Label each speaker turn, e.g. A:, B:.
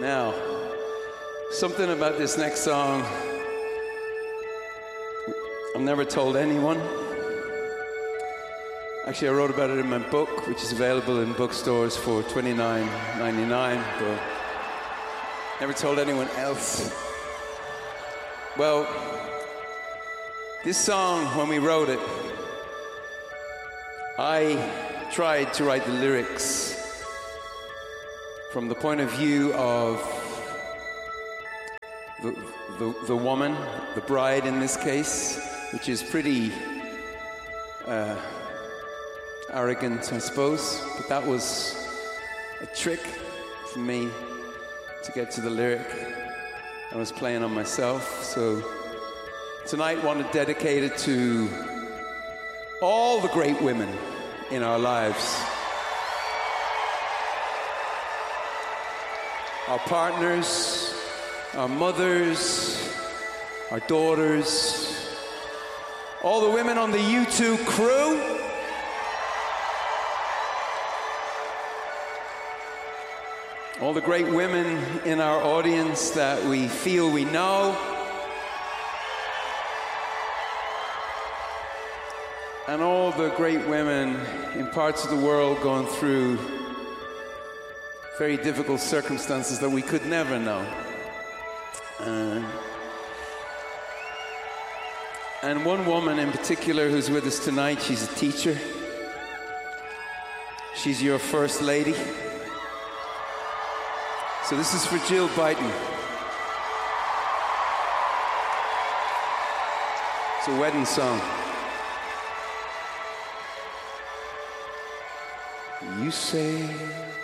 A: Now, something about this next song I've never told anyone. Actually, I wrote about it in my book, which is available in bookstores for $29.99, but never told anyone else. Well, this song, when we wrote it, I tried to write the lyrics from the point of view of the woman, the bride in this case, which is pretty arrogant, I suppose, but that was a trick for me to get to the lyric. I was playing on myself, so tonight I want to dedicate it to all the great women in our lives. Our partners, our mothers, our daughters, all the women on the U2 crew, all the great women in our audience that we feel we know, and all the great women in parts of the world going through very difficult circumstances that we could never know. And one woman in particular who's with us tonight, she's a teacher. She's your first lady. So this is for Jill Biden. It's a wedding song. You say